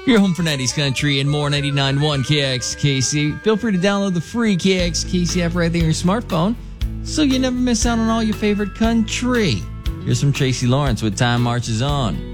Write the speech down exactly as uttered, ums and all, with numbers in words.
Your home for nineties country and more. Ninety-nine point one K X K C. Feel free to download the free K X K C app right there on your smartphone, so you never miss out on all your favorite country. Here's from Tracy Lawrence with Time Marches On.